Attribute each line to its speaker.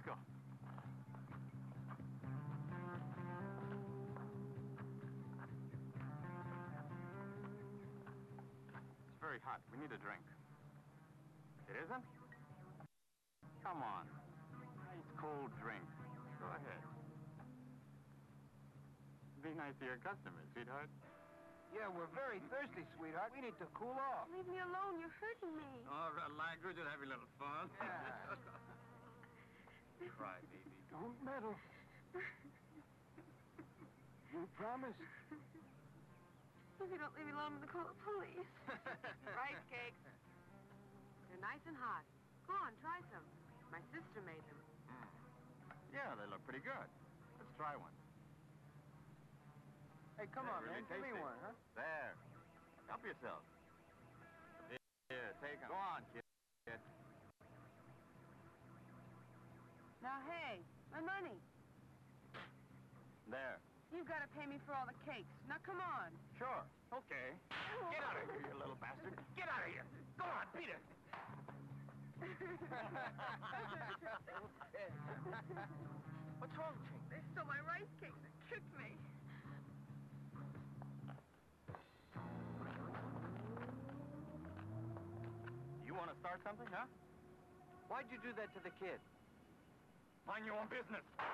Speaker 1: go. It's very hot. We need a drink. It isn't? Come on. Nice cold drink. Go ahead. Be nice to your customers, sweetheart.
Speaker 2: Yeah, we're very thirsty, sweetheart. We need to cool off.
Speaker 3: Leave me alone. You're hurting me.
Speaker 1: Oh, relax. We're just having a little fun.
Speaker 2: Yeah.
Speaker 1: Cry, baby.
Speaker 2: Don't meddle. You promise?
Speaker 3: If you don't leave me alone, I'm going to call the police.
Speaker 4: Rice cakes. They're nice and hot. Go on, try some. My sister made them.
Speaker 1: Yeah, they look pretty good. Let's try one.
Speaker 2: Hey, come
Speaker 1: They're
Speaker 2: on,
Speaker 1: really
Speaker 2: man. Give me
Speaker 1: tasty.
Speaker 2: one, huh?
Speaker 1: There. Help yourself. Here, take them. Go on, kid.
Speaker 4: Now, hey, my money.
Speaker 1: There.
Speaker 4: You've got to pay me for all the cakes. Now, come on.
Speaker 1: Sure. Okay. Get out of here, you little bastard. Get out of here. Go on, beat it.
Speaker 2: What's wrong, Chink?
Speaker 3: They stole my rice cakes and kicked me.
Speaker 1: You want to start something, huh?
Speaker 2: Why'd you do that to the kid?
Speaker 1: Mind your own business.